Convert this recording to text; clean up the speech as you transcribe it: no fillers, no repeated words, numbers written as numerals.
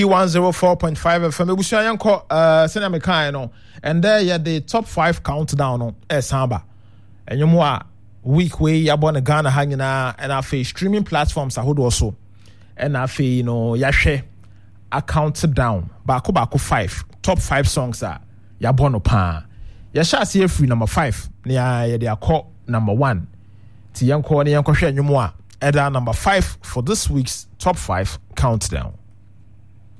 104.5 FM ebusia yanko sena mekan no and there yeah the top 5 countdown no samba enyomo a week way yabon Ghana ha nyina and afi streaming platforms ahodo so and afi yahwe a countdown bako 5 top 5 songs a yabon pa yasha see free number 5 na ya de akọ number 1 ti yanko ne yanko hwe enyomo a number 5 for this week's top 5 countdown.